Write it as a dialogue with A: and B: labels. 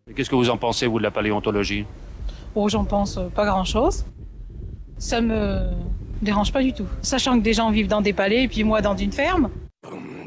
A: Qu'est-ce que vous en pensez, vous, de la paléontologie?
B: Oh, j'en pense pas grand-chose. Ça me dérange pas du tout. Sachant que des gens vivent dans des palais et puis moi dans une ferme.